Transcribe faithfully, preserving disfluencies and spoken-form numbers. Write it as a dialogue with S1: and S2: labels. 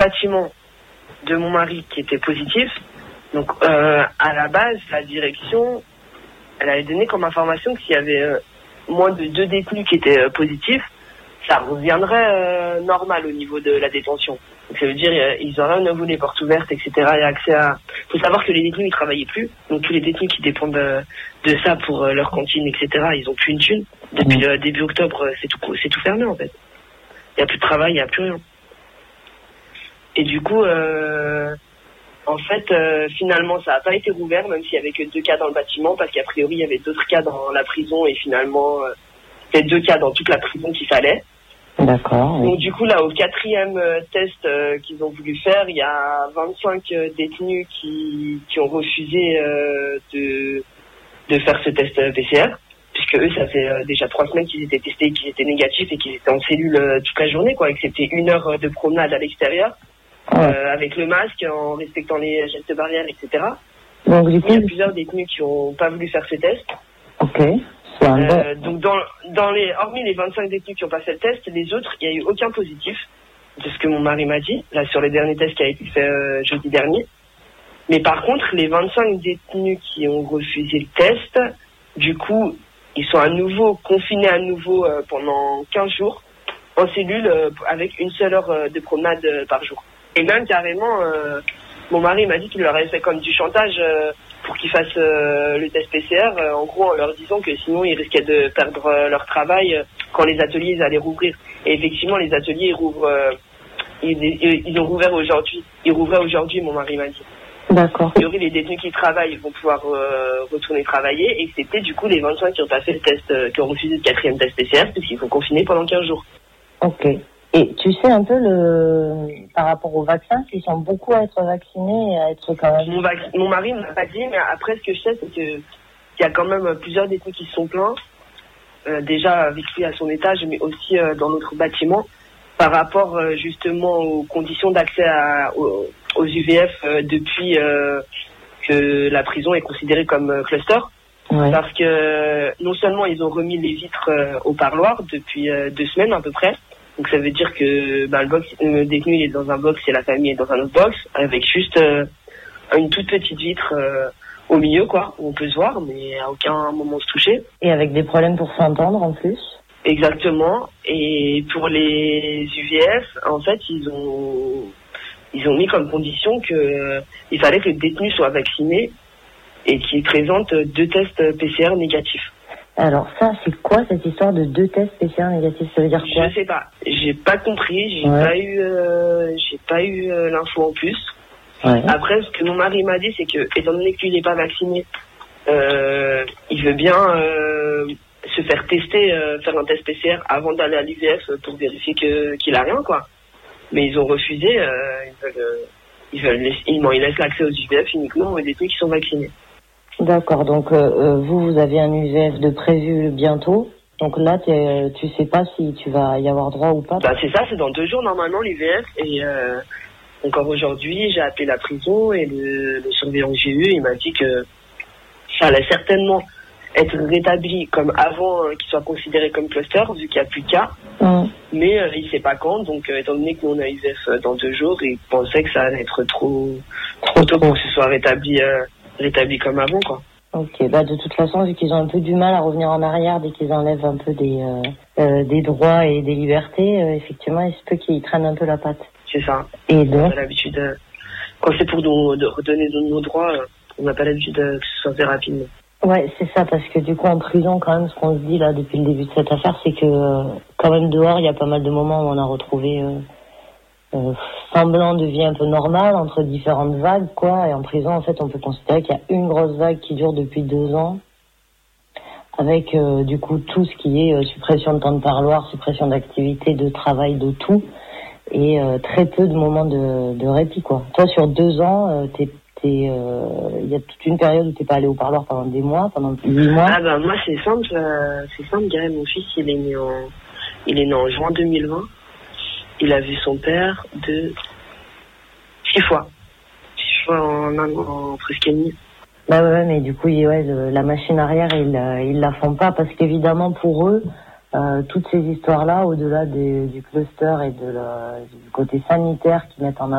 S1: bâtiment de mon mari qui était positif. Donc, euh, à la base, la direction, elle avait donné comme information que s'il y avait euh, moins de deux détenus qui étaient euh, positifs, ça reviendrait euh, normal au niveau de la détention. Donc, ça veut dire euh, ils auraient à nouveau les portes ouvertes, et cetera. Et accès à. Il faut savoir que les détenus, ils travaillaient plus. Donc, tous les détenus qui dépendent de, de ça pour euh, leur cantine, et cetera, ils ont plus une thune. Depuis euh, début octobre, euh, c'est tout, c'est tout fermé, en fait. Il n'y a plus de travail, il n'y a plus rien. Et du coup, euh, en fait, euh, finalement, ça n'a pas été rouvert, même s'il y avait que deux cas dans le bâtiment, parce qu'a priori, il y avait d'autres cas dans la prison, et finalement, euh, c'était deux cas dans toute la prison qu'il fallait.
S2: D'accord. Oui.
S1: Donc du coup, là, au quatrième euh, test euh, qu'ils ont voulu faire, il y a vingt-cinq euh, détenus qui, qui ont refusé euh, de, de faire ce test P C R, puisque eux, ça fait euh, déjà trois semaines qu'ils étaient testés, qu'ils étaient négatifs et qu'ils étaient en cellule euh, toute la journée, quoi, excepté une heure de promenade à l'extérieur,
S2: Ouais.
S1: euh, avec le masque, en respectant les gestes barrières, et cetera.
S2: Donc du coup,
S1: Il y a plusieurs détenus qui n'ont pas voulu faire ce test.
S2: ok. C'est un bon.
S1: Euh, donc dans, dans les, hormis les vingt-cinq détenus qui ont passé le test, les autres, il n'y a eu aucun positif, de ce que mon mari m'a dit, là sur les derniers tests qui a été fait euh, jeudi dernier. Mais par contre, les vingt-cinq détenus qui ont refusé le test, du coup, ils sont à nouveau confinés à nouveau euh, pendant quinze jours en cellule euh, avec une seule heure euh, de promenade euh, par jour. Et même carrément, euh, mon mari m'a dit qu'il leur avait fait comme du chantage euh, pour qu'ils fassent euh, le test P C R, euh, en gros en leur disant que sinon ils risquaient de perdre euh, leur travail euh, quand les ateliers ils allaient rouvrir. Et effectivement, les ateliers ils rouvrent, euh, ils, ils, ils ont rouvert aujourd'hui. Ils rouvraient aujourd'hui, mon mari m'a dit.
S2: D'accord.
S1: A priori, les détenus qui travaillent vont pouvoir euh, retourner travailler, et c'était du coup les vingt-cinq qui ont passé le test, euh, qui ont refusé le quatrième test P C R, puisqu'ils sont confinés pendant quinze jours.
S2: Ok. Et tu sais un peu le par rapport aux vaccins, ils sont beaucoup à être vaccinés et à être quand même.
S1: Mon, vac- mon mari ne m'a pas dit, mais après ce que je sais, c'est que il y a quand même plusieurs détenus qui se sont plaints, euh, déjà avec lui à son étage, mais aussi euh, dans notre bâtiment, par rapport euh, justement aux conditions d'accès à, aux, aux U V F euh, depuis euh, que la prison est considérée comme euh, cluster.
S2: Ouais.
S1: Parce que euh, non seulement ils ont remis les vitres euh, au parloir depuis euh, deux semaines à peu près, donc ça veut dire que bah, le, box, le détenu il est dans un box et la famille est dans un autre box, avec juste euh, une toute petite vitre euh, au milieu, quoi, où on peut se voir, mais à aucun moment se toucher.
S2: Et avec des problèmes pour s'entendre en plus.
S1: Exactement. Et pour les U V F, en fait, ils ont ils ont mis comme condition que euh, il fallait que le détenu soit vacciné et qu'il présente deux tests P C R négatifs.
S2: Alors ça, c'est quoi cette histoire de deux tests P C R négatifs? Ça veut dire quoi?
S1: Je sais pas. J'ai pas compris. J'ai
S2: Ouais.
S1: pas eu, euh, j'ai pas eu euh, l'info en plus.
S2: Ouais.
S1: Après, ce que mon mari m'a dit, c'est que, étant donné que lui n'est pas vacciné, euh, il veut bien euh, se faire tester, euh, faire un test P C R avant d'aller à l'U V F pour vérifier que qu'il a rien, quoi. Mais ils ont refusé. Euh, ils veulent, euh, ils veulent, laisser, ils, non, ils laissent l'accès aux U V F uniquement aux détenus qui sont vaccinés.
S2: D'accord, donc euh, vous, vous avez un U V F de prévu bientôt. Donc là, t'es, tu sais pas si tu vas y avoir droit ou pas.
S1: Bah c'est ça, c'est dans deux jours normalement l'U V F. Et euh, encore aujourd'hui, j'ai appelé la prison et le, le surveillant que j'ai eu, il m'a dit que ça allait certainement être rétabli comme avant euh, qu'il soit considéré comme cluster, vu qu'il n'y a plus de cas.
S2: Mmh.
S1: Mais euh, il sait pas quand, donc euh, étant donné que nous on a U V F dans deux jours, il pensait que ça allait être trop, trop tôt pour que ce soit rétabli. Euh, rétabli comme avant, quoi.
S2: Ok, bah de toute façon, vu qu'ils ont un peu du mal à revenir en arrière dès qu'ils enlèvent un peu des euh, euh, des droits et des libertés, euh, effectivement, il se peut qu'ils traînent un peu la patte.
S1: C'est ça.
S2: Et donc,
S1: on a l'habitude, euh, quand c'est pour nous de redonner nos, nos droits, euh, on n'a pas l'habitude euh, que ce soit fait rapidement.
S2: Ouais, c'est ça, parce que du coup, en prison, quand même, ce qu'on se dit là depuis le début de cette affaire, c'est que euh, quand même dehors, il y a pas mal de moments où on a retrouvé euh, Euh, semblant de vie un peu normale entre différentes vagues, quoi. Et en prison, en fait, on peut considérer qu'il y a une grosse vague qui dure depuis deux ans, avec euh, du coup tout ce qui est euh, suppression de temps de parloir, suppression d'activité, de travail, de tout, et euh, très peu de moments de, de répit, quoi. Toi, sur deux ans, euh, t'es il euh, y a toute une période où t'es pas allé au parloir pendant des mois, pendant huit mois.
S1: Ah bah moi c'est simple, euh, c'est simple, Gary, mon fils il est né en, il est né en juin deux mille vingt. Il a vu son père de six fois. Six fois en un an, en presque et demi.
S2: Bah ouais, mais du coup, ouais, le, la machine arrière, ils, ils la font pas parce qu'évidemment, pour eux, euh, toutes ces histoires-là, au-delà des, du cluster et de la, du côté sanitaire qu'ils mettent en avant,